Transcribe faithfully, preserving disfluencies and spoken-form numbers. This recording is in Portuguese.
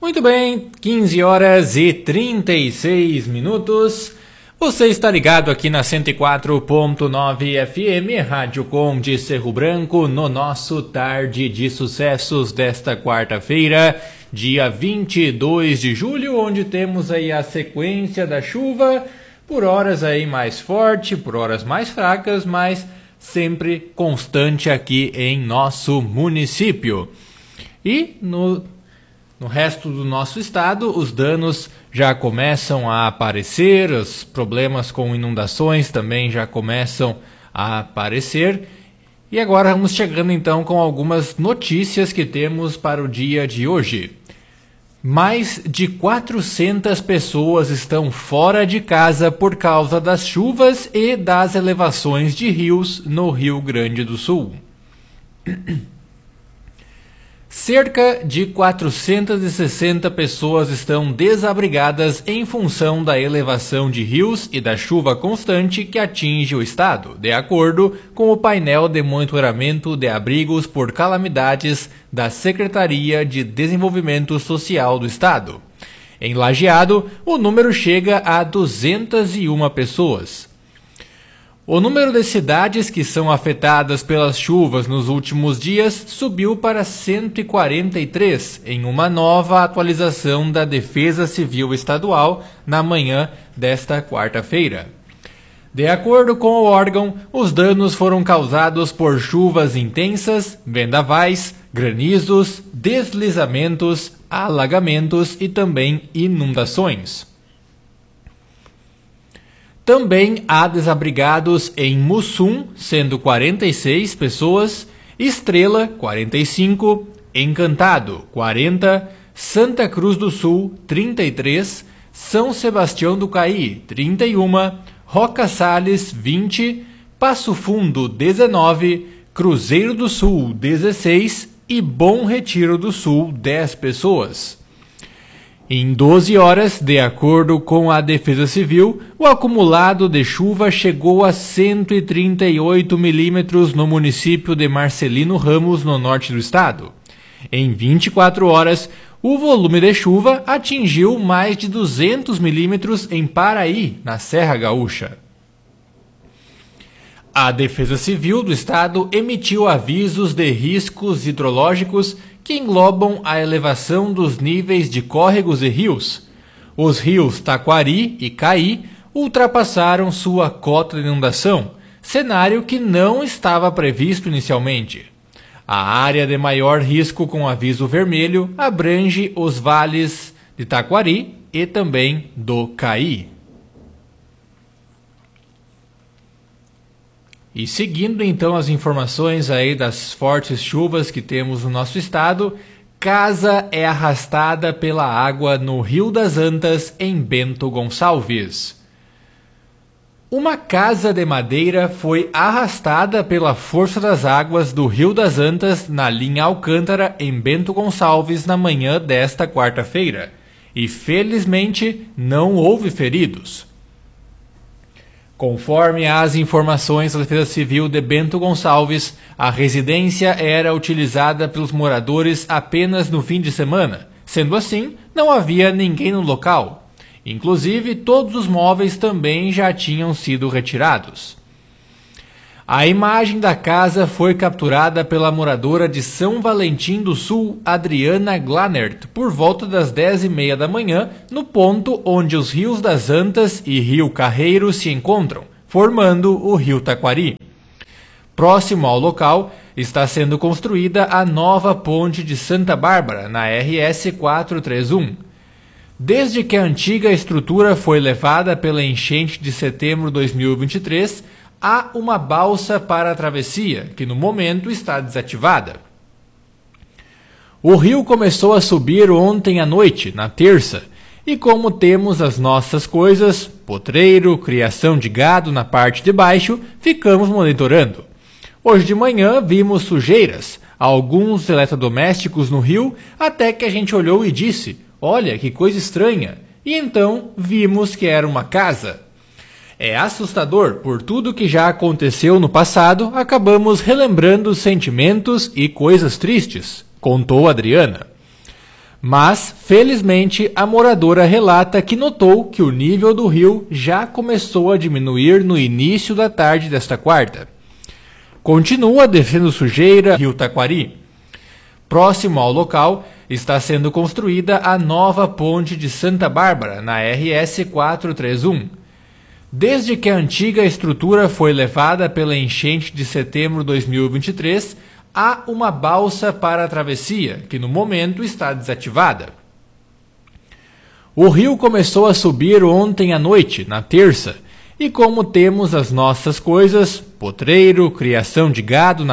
Muito bem, quinze horas e trinta e seis minutos. Você está ligado aqui na cento e quatro ponto nove F M, Rádio Com de Cerro Branco, no nosso Tarde de Sucessos desta quarta-feira, dia vinte e dois de julho, onde temos aí a sequência da chuva, por horas aí mais forte, por horas mais fracas, mas sempre constante aqui em nosso município. E no, no resto do nosso estado, os danos já começam a aparecer, os problemas com inundações também já começam a aparecer. E agora vamos chegando então com algumas notícias que temos para o dia de hoje. Mais de quatrocentas pessoas estão fora de casa por causa das chuvas e das elevações de rios no Rio Grande do Sul. Cerca de quatrocentas e sessenta pessoas estão desabrigadas em função da elevação de rios e da chuva constante que atinge o estado, de acordo com o painel de monitoramento de abrigos por calamidades da Secretaria de Desenvolvimento Social do estado. Em Lajeado, o número chega a duzentas e uma pessoas. O número de cidades que são afetadas pelas chuvas nos últimos dias subiu para cento e quarenta e três, em uma nova atualização da Defesa Civil Estadual na manhã desta quarta-feira. De acordo com o órgão, os danos foram causados por chuvas intensas, vendavais, granizos, deslizamentos, alagamentos e também inundações. Também há desabrigados em Mussum, sendo quarenta e seis pessoas, Estrela, quarenta e cinco, Encantado, quarenta, Santa Cruz do Sul, trinta e três, São Sebastião do Caí, trinta e um, Roca Salles, vinte, Passo Fundo, dezenove, Cruzeiro do Sul, dezesseis e Bom Retiro do Sul, dez pessoas. Em doze horas, de acordo com a Defesa Civil, o acumulado de chuva chegou a cento e trinta e oito milímetros no município de Marcelino Ramos, no norte do estado. Em vinte e quatro horas, o volume de chuva atingiu mais de duzentos milímetros em Paraí, na Serra Gaúcha. A Defesa Civil do estado emitiu avisos de riscos hidrológicos que englobam a elevação dos níveis de córregos e rios. Os rios Taquari e Caí ultrapassaram sua cota de inundação, cenário que não estava previsto inicialmente. A área de maior risco com aviso vermelho abrange os vales de Taquari e também do Caí. E seguindo então as informações aí das fortes chuvas que temos no nosso estado, casa é arrastada pela água no Rio das Antas, em Bento Gonçalves. Uma casa de madeira foi arrastada pela força das águas do Rio das Antas na linha Alcântara, em Bento Gonçalves, na manhã desta quarta-feira. E felizmente não houve feridos. Conforme as informações da Defesa Civil de Bento Gonçalves, a residência era utilizada pelos moradores apenas no fim de semana. Sendo assim, não havia ninguém no local. Inclusive, todos os móveis também já tinham sido retirados. A imagem da casa foi capturada pela moradora de São Valentim do Sul, Adriana Glanert, por volta das dez e meia da manhã, no ponto onde os rios das Antas e Rio Carreiro se encontram, formando o Rio Taquari. Próximo ao local, está sendo construída a nova ponte de Santa Bárbara, na R S quatrocentos e trinta e um. Desde que a antiga estrutura foi levada pela enchente de setembro de dois mil e vinte e três, há uma balsa para a travessia, que no momento está desativada. O rio começou a subir ontem à noite, na terça, e como temos as nossas coisas, potreiro, criação de gado na parte de baixo, ficamos monitorando. Hoje de manhã vimos sujeiras, alguns eletrodomésticos no rio, até que a gente olhou e disse, olha que coisa estranha, e então vimos que era uma casa. É assustador, por tudo que já aconteceu no passado, acabamos relembrando sentimentos e coisas tristes, contou Adriana. Mas, felizmente, a moradora relata que notou que o nível do rio já começou a diminuir no início da tarde desta quarta. Continua descendo sujeira Rio Taquari. Próximo ao local, está sendo construída a nova ponte de Santa Bárbara, na R S quatrocentos e trinta e um. Desde que a antiga estrutura foi levada pela enchente de setembro de dois mil e vinte e três, há uma balsa para a travessia, que no momento está desativada. O rio começou a subir ontem à noite, na terça, e como temos as nossas coisas, potreiro, criação de gado na